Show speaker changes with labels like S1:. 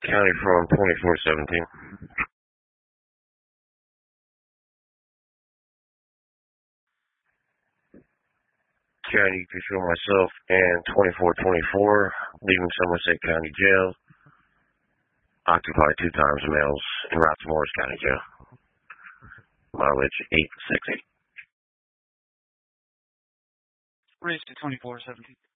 S1: County from 2417. County control myself and 2424, leaving Somerset County Jail. Occupied 2 times males en route to Morris County Jail. Mileage 868.
S2: Raised to 2417.